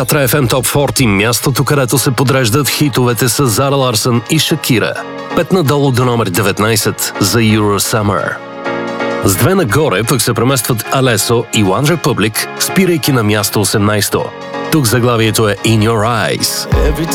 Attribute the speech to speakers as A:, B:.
A: Катра FM Top 40, мястото, където се подреждат хитовете с Зара Ларсън и Шакира. 5 надолу до номер 19 за Euro Summer. С 2 нагоре пък се преместват Алесо и One Republic, спирайки на място 18. Тук заглавието е In Your Eyes.